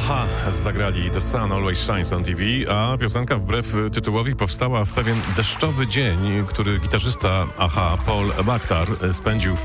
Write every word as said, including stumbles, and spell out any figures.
Aha, zagrali The Sun Always Shines on T V, a piosenka wbrew tytułowi powstała w pewien deszczowy dzień, który gitarzysta Aha, Paul Bachtar, spędził w